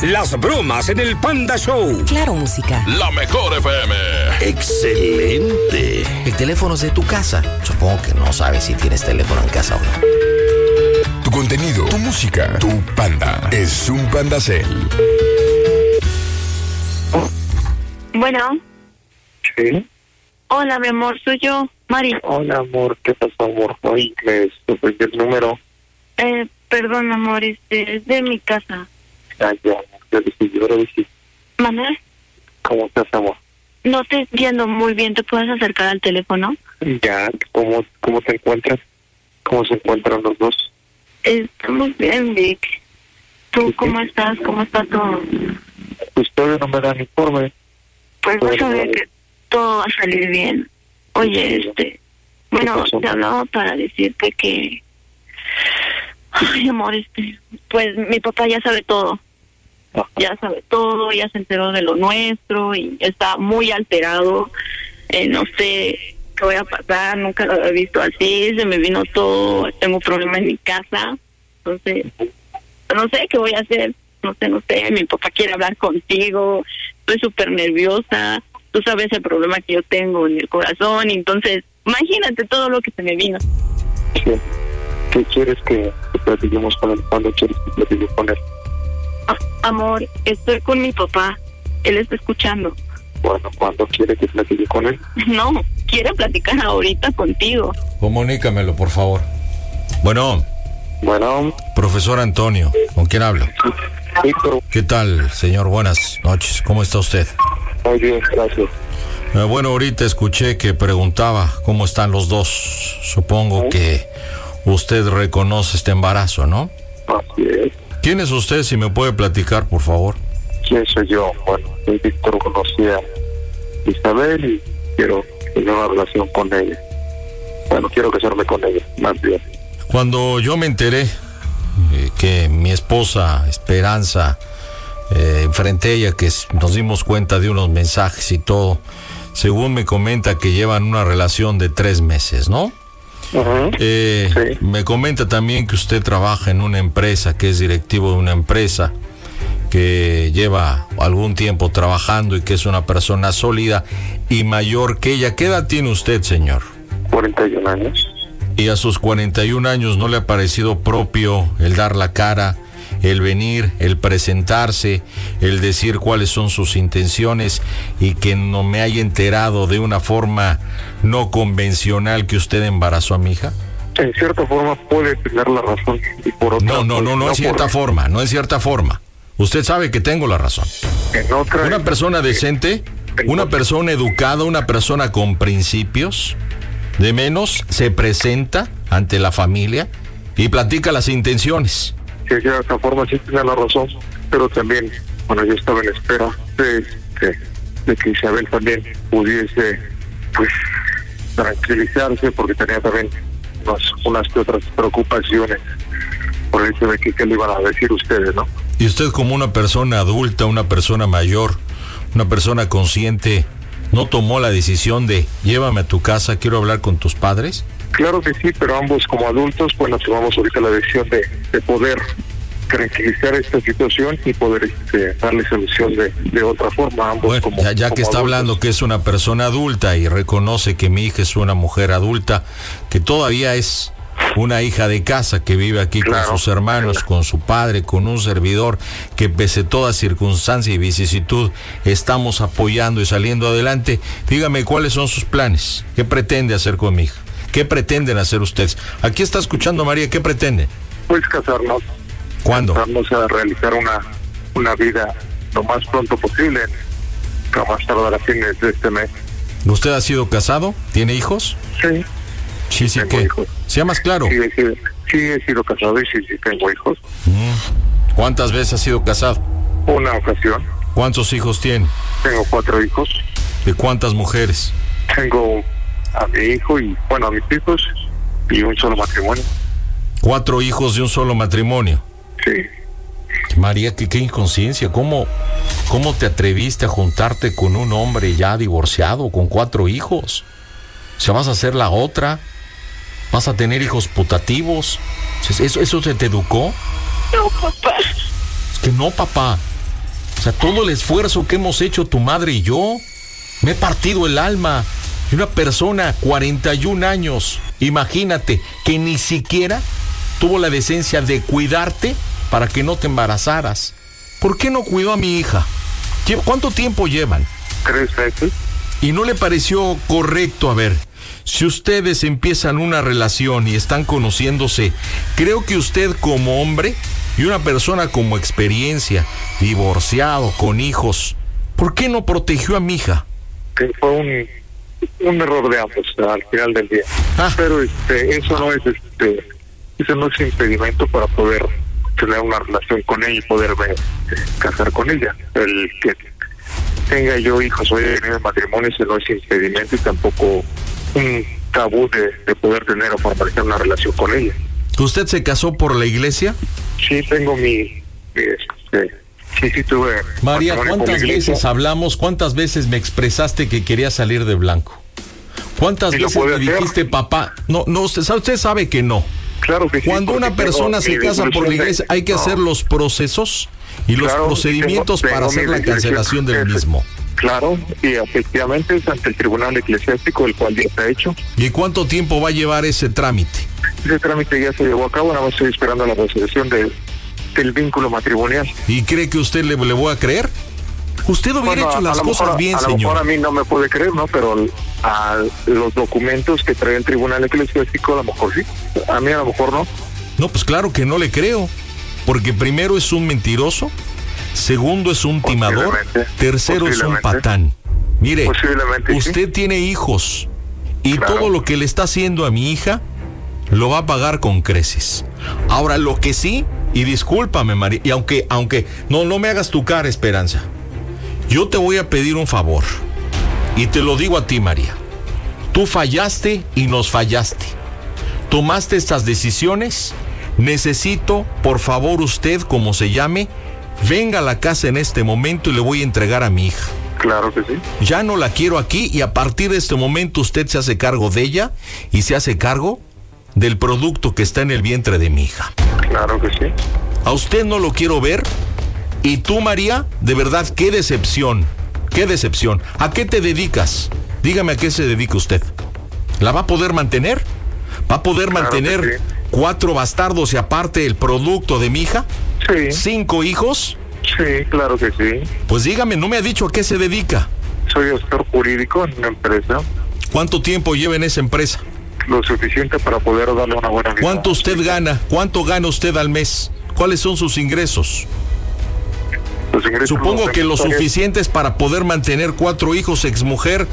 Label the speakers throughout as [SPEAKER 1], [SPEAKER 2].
[SPEAKER 1] Las bromas en el Panda Show.
[SPEAKER 2] Claro, música.
[SPEAKER 3] La mejor FM.
[SPEAKER 4] Excelente.
[SPEAKER 5] El teléfono es de tu casa. Supongo que no sabes si tienes teléfono en casa o no.
[SPEAKER 3] Tu contenido, tu música, tu Panda. Es un Pandacel.
[SPEAKER 6] Bueno.
[SPEAKER 7] Sí.
[SPEAKER 6] Hola, mi amor, soy yo, Mari.
[SPEAKER 7] Hola, amor, ¿qué pasó, amor? Oye, me sorprendió el número.
[SPEAKER 6] Perdón, amor, es de mi casa.
[SPEAKER 7] Ya decidí, ahora sí.
[SPEAKER 6] ¿Manuel?
[SPEAKER 7] ¿Cómo estás, amor?
[SPEAKER 6] No te entiendo muy bien, ¿te puedes acercar al teléfono?
[SPEAKER 7] Ya, ¿cómo te encuentras? ¿Cómo se encuentran los dos?
[SPEAKER 6] Estamos bien, Vic. ¿Tú
[SPEAKER 7] ¿Sí?
[SPEAKER 6] cómo estás? ¿Cómo está todo?
[SPEAKER 7] Pues todavía no me dan informe.
[SPEAKER 6] Pues vas a ver que todo va a salir bien. Oye, bueno, te hablaba para decirte que... Ay, amor, pues mi papá ya sabe todo. Ya sabe todo, ya se enteró de lo nuestro y está muy alterado. No sé qué voy a pasar, nunca lo había visto así, se me vino todo, tengo problemas en mi casa. Entonces, no sé qué voy a hacer, no sé, mi papá quiere hablar contigo, estoy súper nerviosa, tú sabes el problema que yo tengo en el corazón, y entonces, imagínate todo lo que se me vino.
[SPEAKER 7] Sí. ¿Qué quieres que platiquemos con él? ¿Cuándo quieres que platiquemos con él?
[SPEAKER 6] Amor, estoy con mi papá, él está escuchando.
[SPEAKER 7] Bueno, ¿cuándo quiere que platique con él?
[SPEAKER 6] No, quiere platicar ahorita contigo.
[SPEAKER 5] Comunícamelo, por favor. Bueno, profesor Antonio, ¿con quién hablo?
[SPEAKER 7] Sí, pero...
[SPEAKER 5] ¿Qué tal, señor? Buenas noches, ¿cómo está usted?
[SPEAKER 7] Muy bien, gracias.
[SPEAKER 5] Bueno, ahorita escuché que preguntaba cómo están los dos. Supongo que usted reconoce este embarazo, ¿no?
[SPEAKER 7] Así es.
[SPEAKER 5] ¿Quién es usted, si me puede platicar, por favor?
[SPEAKER 7] ¿Quién soy yo? Bueno, soy Víctor, conocí a Isabel y quiero tener una relación con ella. Bueno, quiero casarme con ella, más bien.
[SPEAKER 5] Cuando yo me enteré que mi esposa, Esperanza, enfrente a ella, que nos dimos cuenta de unos mensajes y todo, según me comenta que llevan una relación de 3 meses, ¿no?
[SPEAKER 7] Uh-huh. Sí.
[SPEAKER 5] Me comenta también que usted trabaja en una empresa, que es directivo de una empresa, que lleva algún tiempo trabajando y que es una persona sólida y mayor que ella. ¿Qué edad tiene usted, señor?
[SPEAKER 7] 41 años.
[SPEAKER 5] ¿Y a sus 41 años no le ha parecido propio el dar la cara, el venir, el presentarse, el decir cuáles son sus intenciones y que no me haya enterado de una forma no convencional que usted embarazó a mi hija?
[SPEAKER 7] En cierta forma puede tener la razón y por otra...
[SPEAKER 5] No en cierta forma, no en cierta forma. Usted sabe que tengo la razón.
[SPEAKER 7] En otra...
[SPEAKER 5] Una persona decente, una persona educada, una persona con principios, de menos se presenta ante la familia y platica las intenciones.
[SPEAKER 7] Que de cierta forma sí tiene la razón, pero también, bueno, yo estaba en espera de que Isabel también pudiese, pues, tranquilizarse, porque tenía también unas que otras preocupaciones por el hecho de que qué le iban a decir ustedes, ¿no?
[SPEAKER 5] Y usted, como una persona adulta, una persona mayor, una persona consciente, ¿no tomó la decisión de llévame a tu casa, quiero hablar con tus padres?
[SPEAKER 7] Claro que sí, pero ambos como adultos, bueno, tomamos ahorita la decisión de poder tranquilizar esta situación y poder darle solución de otra forma. Ambos,
[SPEAKER 5] bueno,
[SPEAKER 7] como,
[SPEAKER 5] ya
[SPEAKER 7] como
[SPEAKER 5] que está
[SPEAKER 7] adultos.
[SPEAKER 5] hablando que es una persona adulta y reconoce que mi hija es una mujer adulta, que todavía es una hija de casa, que vive aquí con sus hermanos, con su padre, con un servidor, que pese toda circunstancia y vicisitud estamos apoyando y saliendo adelante. Dígame cuáles son sus planes, qué pretende hacer con mi hija, qué pretenden hacer ustedes. Aquí está escuchando María, ¿qué pretenden?
[SPEAKER 7] Pues casarnos.
[SPEAKER 5] ¿Cuándo?
[SPEAKER 7] Vamos a realizar una vida lo más pronto posible, a más tardar a fines de este mes.
[SPEAKER 5] ¿Usted ha sido casado? ¿Tiene hijos?
[SPEAKER 7] Sí.
[SPEAKER 5] Sí, ¿qué?
[SPEAKER 7] Hijos.
[SPEAKER 5] Sea más claro.
[SPEAKER 7] Sí, he sido casado y sí tengo hijos.
[SPEAKER 5] ¿Cuántas veces ha sido casado?
[SPEAKER 7] Una ocasión.
[SPEAKER 5] ¿Cuántos hijos tiene?
[SPEAKER 7] Tengo 4 hijos.
[SPEAKER 5] ¿De cuántas mujeres?
[SPEAKER 7] Tengo a mi hijo y, bueno, a mis hijos y un solo matrimonio.
[SPEAKER 5] 4 hijos de un solo matrimonio.
[SPEAKER 7] Sí.
[SPEAKER 5] María, qué inconsciencia. ¿Cómo te atreviste a juntarte con un hombre ya divorciado, con 4 hijos? ¿Se vas a hacer la otra? ¿Vas a tener hijos putativos? ¿Eso se te educó?
[SPEAKER 6] No, papá.
[SPEAKER 5] Es que no, papá. O sea, todo el esfuerzo que hemos hecho tu madre y yo, me he partido el alma. Y una persona, 41 años, imagínate, que ni siquiera tuvo la decencia de cuidarte para que no te embarazaras. ¿Por qué no cuidó a mi hija? ¿Cuánto tiempo llevan?
[SPEAKER 7] 3 meses.
[SPEAKER 5] ¿Y no le pareció correcto? A ver, si ustedes empiezan una relación y están conociéndose, creo que usted como hombre y una persona como experiencia, divorciado, con hijos, ¿por qué no protegió a mi hija?
[SPEAKER 7] Que fue un error de ambos al final del día. Pero eso no es impedimento para poder tener una relación con ella y poderme casar con ella. El que tenga yo hijos hoy en el matrimonio, ese no es impedimento y tampoco un tabú de poder tener o formalizar una relación con ella.
[SPEAKER 5] ¿Usted se casó por la iglesia?
[SPEAKER 7] Sí, tengo sí tuve.
[SPEAKER 5] María, ¿cuántas veces hablamos? ¿Cuántas veces me expresaste que querías salir de blanco? ¿Cuántas veces me dijiste, papá? No, usted sabe que no.
[SPEAKER 7] Claro que sí.
[SPEAKER 5] Cuando una persona se casa por la iglesia, hay que hacer los procesos y los procedimientos para hacer la cancelación del mismo.
[SPEAKER 7] Claro, y efectivamente es ante el tribunal eclesiástico, el cual ya está hecho.
[SPEAKER 5] ¿Y cuánto tiempo va a llevar ese trámite?
[SPEAKER 7] Ese trámite ya se llevó a cabo, nada más estoy esperando la resolución del vínculo matrimonial.
[SPEAKER 5] ¿Y cree que usted le voy a creer? Usted hubiera hecho las cosas bien, señor.
[SPEAKER 7] A lo mejor a mí no me puede creer, ¿no? Pero a los documentos que trae el tribunal eclesiástico, a lo mejor sí. A mí a lo mejor no.
[SPEAKER 5] No, pues claro que no le creo. Porque primero es un mentiroso, segundo es un timador, tercero es un patán. Mire, usted tiene hijos y todo lo que le está haciendo a mi hija lo va a pagar con creces. Ahora, lo que sí, y discúlpame, María, y aunque no me hagas tu cara, Esperanza, yo te voy a pedir un favor, y te lo digo a ti, María. Tú fallaste y nos fallaste. Tomaste estas decisiones. Necesito, por favor, usted, como se llame, venga a la casa en este momento y le voy a entregar a mi hija.
[SPEAKER 7] Claro que sí.
[SPEAKER 5] Ya no la quiero aquí y a partir de este momento usted se hace cargo de ella y se hace cargo del producto que está en el vientre de mi hija.
[SPEAKER 7] Claro que sí.
[SPEAKER 5] A usted no lo quiero ver. Y tú, María, de verdad, qué decepción. Qué decepción. ¿A qué te dedicas? Dígame a qué se dedica usted. ¿La va a poder mantener? ¿Va a poder mantener 4 bastardos y aparte el producto de mi hija?
[SPEAKER 7] Sí.
[SPEAKER 5] 5 hijos.
[SPEAKER 7] Sí, claro que sí.
[SPEAKER 5] Pues dígame, no me ha dicho a qué se dedica.
[SPEAKER 7] Soy asesor jurídico en una empresa.
[SPEAKER 5] ¿Cuánto tiempo lleva en esa empresa?
[SPEAKER 7] Lo suficiente para poder darle una buena vida.
[SPEAKER 5] ¿Cuánto usted gana? ¿Cuánto gana usted al mes? ¿Cuáles son sus ingresos?
[SPEAKER 7] Los ingresos.
[SPEAKER 5] Supongo que lo suficientes para poder mantener 4 hijos, exmujer,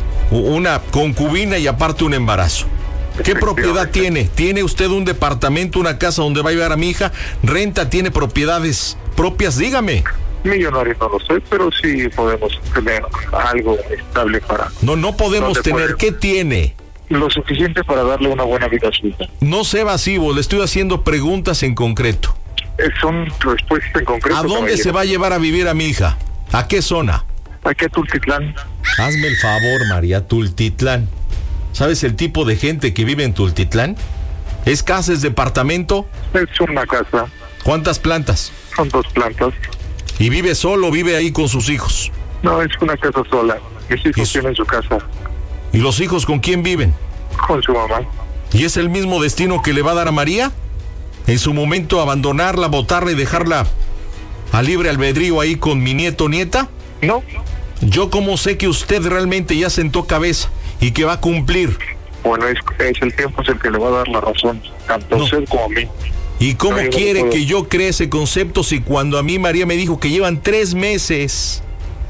[SPEAKER 5] una concubina y aparte un embarazo. ¿Qué propiedad tiene? ¿Tiene usted un departamento, una casa donde va a llevar a mi hija? ¿Renta? ¿Tiene propiedades propias? Dígame.
[SPEAKER 7] Millonario no lo sé, pero sí podemos tener algo estable para...
[SPEAKER 5] No podemos tener. ¿Qué tiene?
[SPEAKER 7] Lo suficiente para darle una buena vida a su hija.
[SPEAKER 5] No sea evasivo, le estoy haciendo preguntas en concreto.
[SPEAKER 7] Son respuestas en concreto.
[SPEAKER 5] ¿A dónde se va a llevar a vivir a mi hija? ¿A qué zona?
[SPEAKER 7] Aquí a Tultitlán.
[SPEAKER 5] Hazme el favor, María, Tultitlán. ¿Sabes el tipo de gente que vive en Tultitlán? ¿Es casa, es departamento?
[SPEAKER 7] Es una casa.
[SPEAKER 5] ¿Cuántas plantas?
[SPEAKER 7] Son 2 plantas.
[SPEAKER 5] ¿Y vive solo o vive ahí con sus hijos?
[SPEAKER 7] No, es una casa sola. Mis hijos tienen su casa.
[SPEAKER 5] ¿Y los hijos con quién viven?
[SPEAKER 7] Con su mamá.
[SPEAKER 5] ¿Y es el mismo destino que le va a dar a María? ¿En su momento abandonarla, botarla y dejarla a libre albedrío ahí con mi nieto o nieta?
[SPEAKER 7] No.
[SPEAKER 5] Yo cómo sé que usted realmente ya sentó cabeza y que va a cumplir.
[SPEAKER 7] Bueno, es el tiempo es el que le va a dar la razón, tanto a usted como a mí.
[SPEAKER 5] ¿Y cómo quiere que yo cree ese concepto si cuando a mí María me dijo que llevan 3 meses?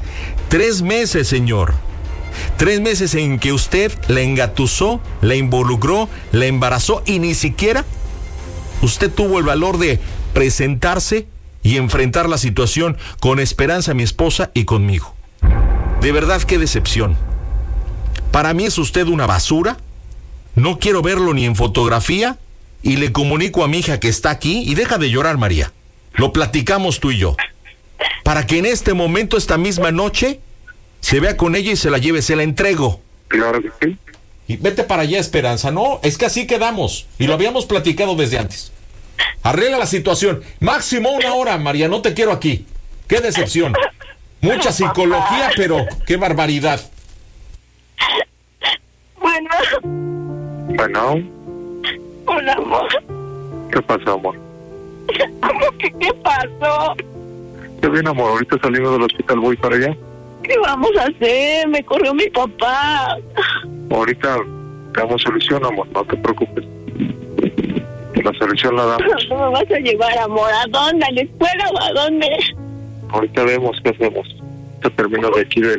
[SPEAKER 5] 3 meses, señor. 3 meses en que usted la engatusó, la involucró, la embarazó y ni siquiera usted tuvo el valor de presentarse y enfrentar la situación con Esperanza, mi esposa, y conmigo. De verdad, qué decepción. Para mí es usted una basura. No quiero verlo ni en fotografía. Y le comunico a mi hija que está aquí. Y deja de llorar, María. Lo platicamos tú y yo. Para que en este momento, esta misma noche, se vea con ella y se la lleve. Se la entrego.
[SPEAKER 7] Claro que sí.
[SPEAKER 5] Y vete para allá, Esperanza. No, es que así quedamos. Y lo habíamos platicado desde antes. Arregla la situación. Máximo 1 hora, María. No te quiero aquí. qué decepción. Mucha psicología, pero qué barbaridad.
[SPEAKER 6] Bueno. Hola, amor.
[SPEAKER 7] ¿Qué pasó, amor?
[SPEAKER 6] ¿Cómo que qué pasó?
[SPEAKER 7] Qué bien, amor. Ahorita saliendo del hospital voy para allá.
[SPEAKER 6] ¿Qué vamos a hacer? Me corrió mi papá.
[SPEAKER 7] Ahorita damos solución, amor. No te preocupes. La solución la damos.
[SPEAKER 6] ¿Cómo me vas a llevar, amor? ¿A dónde? ¿A la escuela o a dónde?
[SPEAKER 7] Ahorita vemos qué hacemos. Te termino de aquí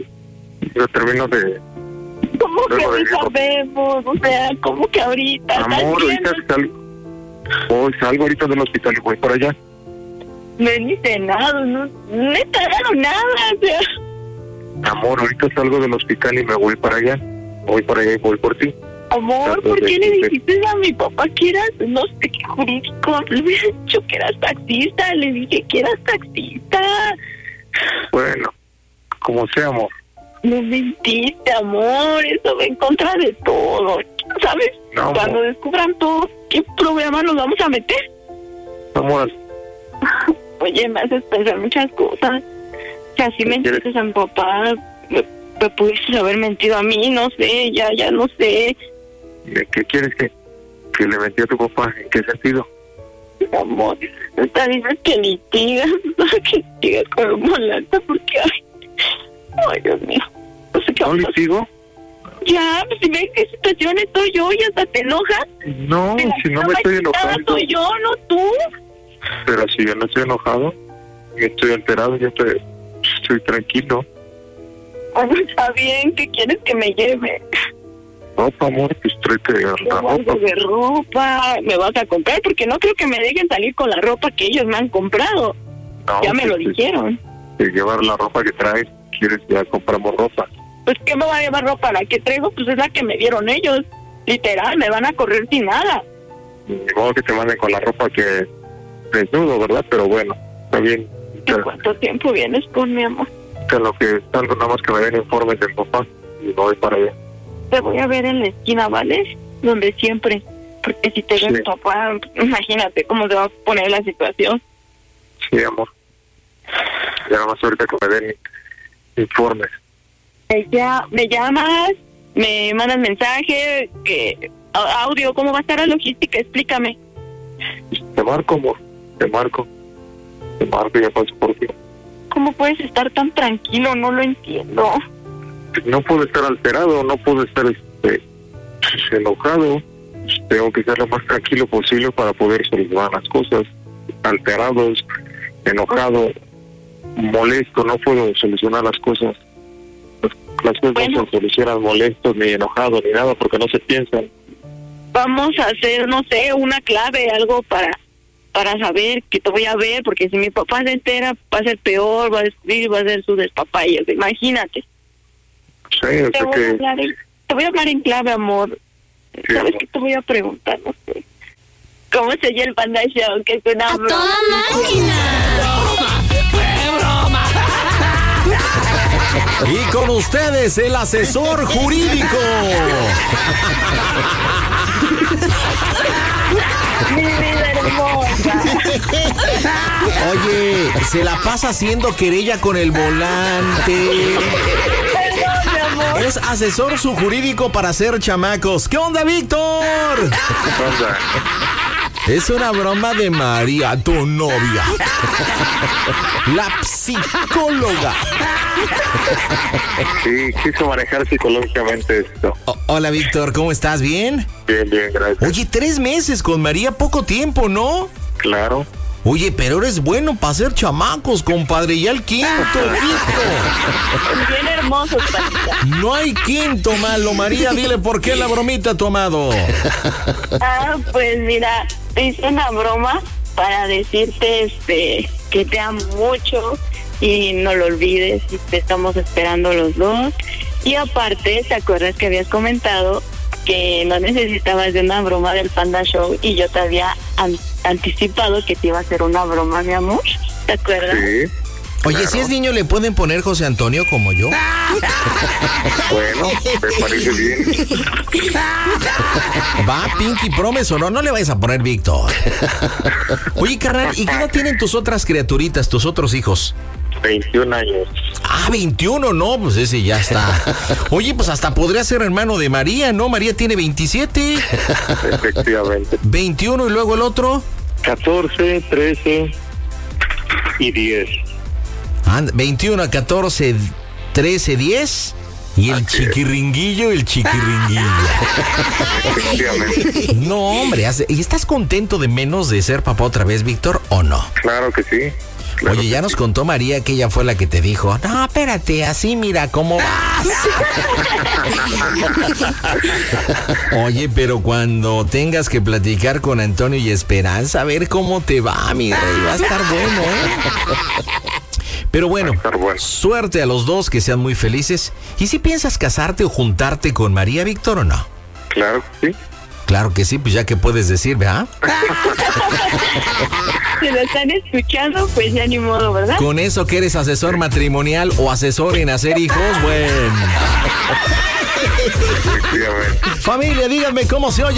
[SPEAKER 6] ¿Cómo que
[SPEAKER 7] luego
[SPEAKER 6] ahorita vemos? O sea, ¿cómo que ahorita?
[SPEAKER 7] Amor, ahorita salgo ahorita del hospital y voy para allá.
[SPEAKER 6] No he ni cenado, no he tragado nada, o sea.
[SPEAKER 7] Amor, ahorita salgo del hospital y me voy para allá. Voy para allá y voy por ti.
[SPEAKER 6] Amor, ¿por qué le dijiste a mi papá que eras, no sé qué jurídico? Le hubiera dicho que eras taxista, le dije que eras taxista.
[SPEAKER 7] Bueno, como sea, amor.
[SPEAKER 6] No mentiste, amor, eso va en contra de todo, ¿sabes?
[SPEAKER 7] No,
[SPEAKER 6] cuando
[SPEAKER 7] amor.
[SPEAKER 6] descubran todo, ¿qué programa nos vamos a meter?
[SPEAKER 7] Amor.
[SPEAKER 6] Oye, me haces pensar muchas cosas. Si así mentiste a mi papá, me pudiste haber mentido a mí, no sé, ya no sé.
[SPEAKER 7] ¿Qué quieres que le mentí a tu papá? ¿En qué sentido?
[SPEAKER 6] Amor, esta dices que litigas con el volante porque ay, Dios mío. No sé qué
[SPEAKER 7] ¿No litigo?
[SPEAKER 6] Ya, pues si ves qué situación estoy yo y hasta te enojas.
[SPEAKER 7] No, si no me estoy enojando.
[SPEAKER 6] Soy yo, no tú.
[SPEAKER 7] Pero si yo no estoy enojado, yo estoy alterado, yo estoy tranquilo.
[SPEAKER 6] Bueno, está bien, ¿qué quieres que me lleve?
[SPEAKER 7] Ropa, amor, pues tráete la ropa.
[SPEAKER 6] De ropa, me vas a comprar porque no creo que me dejen salir con la ropa que ellos me han comprado.
[SPEAKER 7] No,
[SPEAKER 6] ya me lo dijeron.
[SPEAKER 7] Llevar la ropa que traes, quieres ya compramos ropa.
[SPEAKER 6] Pues ¿qué me va a llevar ropa? La que traigo pues es la que me dieron ellos. Literal, me van a correr sin nada.
[SPEAKER 7] Ni modo que te manden con la ropa que desnudo, ¿verdad? Pero bueno, está bien.
[SPEAKER 6] ¿En cuánto tiempo vienes con mi amor?
[SPEAKER 7] Que lo que salgo nada más que me den informes del papá y me voy para allá.
[SPEAKER 6] Te voy a ver en la esquina, ¿vale? Donde siempre. Porque si te ve mi papá, imagínate cómo se va a poner la situación.
[SPEAKER 7] Sí, amor. Ya nada más ahorita que me den informes.
[SPEAKER 6] Ya me llamas, me mandas mensaje, audio, ¿cómo va a estar la logística? Explícame.
[SPEAKER 7] Te marco, amor. Te marco y ya paso por ti.
[SPEAKER 6] ¿Cómo puedes estar tan tranquilo? No lo entiendo.
[SPEAKER 7] No puedo estar alterado, no puedo estar enojado. Tengo que ser lo más tranquilo posible para poder solucionar las cosas. Alterados, enojado, molesto, no puedo solucionar las cosas. Las cosas no se solucionan molestos, ni enojados, ni nada, porque no se piensan.
[SPEAKER 6] Vamos a hacer, no sé, una clave, algo para saber que te voy a ver, porque si mi papá se entera va a ser peor, va a descubrir, va a ser su despapaya, imagínate.
[SPEAKER 7] Sí, o sea que...
[SPEAKER 6] Te voy a hablar en clave, amor.
[SPEAKER 7] Sí,
[SPEAKER 6] ¿Sabes
[SPEAKER 7] amor.
[SPEAKER 6] qué te voy a preguntar? No sé. ¿Cómo se oye el Panda Show? Que es una broma.
[SPEAKER 2] ¡Toda máquina!
[SPEAKER 5] Y con ustedes, el asesor jurídico.
[SPEAKER 6] Mi vida hermosa.
[SPEAKER 5] Oye, se la pasa haciendo querella con el volante.
[SPEAKER 6] Perdón, mi amor.
[SPEAKER 5] Es asesor su jurídico para hacer chamacos. ¿Qué onda, Víctor?
[SPEAKER 7] ¿Qué pasa?
[SPEAKER 5] Es una broma de María, tu novia. La psicóloga.
[SPEAKER 7] Sí, quiso manejar psicológicamente esto.
[SPEAKER 5] Hola, Víctor, ¿cómo estás? ¿Bien?
[SPEAKER 7] Bien, gracias.
[SPEAKER 5] Oye, 3 meses con María, poco tiempo, ¿no?
[SPEAKER 7] Claro.
[SPEAKER 5] Oye, pero eres bueno para hacer chamacos, compadre. Ya el quinto,
[SPEAKER 6] Bien hermoso, Pandita.
[SPEAKER 5] No hay quinto malo. María, dile por qué la bromita tomado.
[SPEAKER 6] Pues mira, te hice una broma para decirte que te amo mucho y no lo olvides y te estamos esperando los dos. Y aparte, ¿te acuerdas que habías comentado que no necesitabas de una broma del Panda Show y yo te había anticipado que te iba a hacer una broma, mi amor? ¿Te acuerdas?
[SPEAKER 7] Sí,
[SPEAKER 5] Oye,
[SPEAKER 7] Claro.
[SPEAKER 5] si es niño, ¿le pueden poner José Antonio como yo?
[SPEAKER 7] Bueno, me parece bien.
[SPEAKER 5] Va, Pinky Promise o no, no le vayas a poner Víctor. Oye, carnal, ¿y qué edad tienen tus otras criaturitas, tus otros hijos?
[SPEAKER 7] 21 años.
[SPEAKER 5] Ah, 21, no, pues ese ya está. Oye, pues hasta podría ser hermano de María, ¿no? María tiene 27.
[SPEAKER 7] Efectivamente.
[SPEAKER 5] 21 y luego el otro.
[SPEAKER 7] 14, 13 y 10.
[SPEAKER 5] 21 a 14, 13, 10. Y el chiquiringuillo,
[SPEAKER 7] Efectivamente.
[SPEAKER 5] No, hombre, ¿y estás contento de menos de ser papá otra vez, Víctor, o no?
[SPEAKER 7] Claro que sí. Claro
[SPEAKER 5] Oye,
[SPEAKER 7] que
[SPEAKER 5] ya nos
[SPEAKER 7] sí.
[SPEAKER 5] contó María que ella fue la que te dijo, no, espérate, así mira cómo vas. Oye, pero cuando tengas que platicar con Antonio y Esperanza, a ver cómo te va, mi rey, va a estar bueno, ¿eh? Pero bueno,
[SPEAKER 7] Va a estar bueno.
[SPEAKER 5] suerte a los dos, que sean muy felices. ¿Y si piensas casarte o juntarte con María, Víctor, o no?
[SPEAKER 7] Claro que sí.
[SPEAKER 5] Claro que sí, pues ya que puedes decir, ¿verdad?
[SPEAKER 6] Si lo están escuchando, pues ya ni modo, ¿verdad?
[SPEAKER 5] Con eso que eres asesor matrimonial o asesor en hacer hijos, bueno.
[SPEAKER 7] Efectivamente.
[SPEAKER 5] Familia, díganme cómo se oye